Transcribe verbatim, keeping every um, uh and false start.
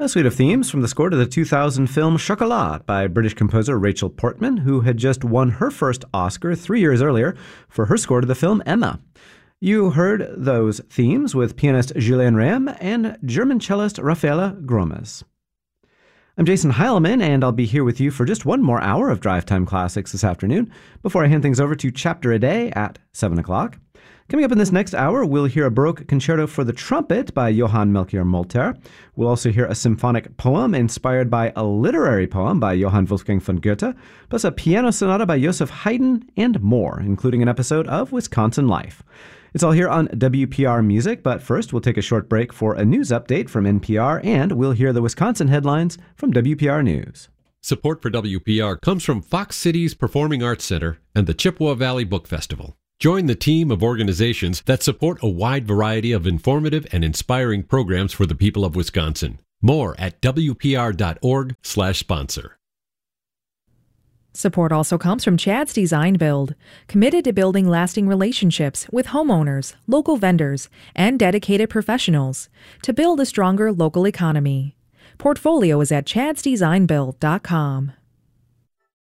A suite of themes from the score to the two thousand film Chocolat by British composer Rachel Portman, who had just won her first Oscar three years earlier for her score to the film Emma. You heard those themes with pianist Julien Riem and German cellist Rafaela Gromas. I'm Jason Heilman, and I'll be here with you for just one more hour of Drive Time Classics this afternoon before I hand things over to Chapter a Day at seven o'clock. Coming up in this next hour, we'll hear a Baroque concerto for the trumpet by Johann Melchior Molter. We'll also hear a symphonic poem inspired by a literary poem by Johann Wolfgang von Goethe, plus a piano sonata by Joseph Haydn, and more, including an episode of Wisconsin Life. It's all here on W P R Music, but first we'll take a short break for a news update from N P R, and we'll hear the Wisconsin headlines from W P R News. Support for W P R comes from Fox Cities Performing Arts Center and the Chippewa Valley Book Festival. Join the team of organizations that support a wide variety of informative and inspiring programs for the people of Wisconsin. More at W P R dot org slash sponsor. Support also comes from Chad's Design Build, committed to building lasting relationships with homeowners, local vendors, and dedicated professionals to build a stronger local economy. Portfolio is at chads design build dot com.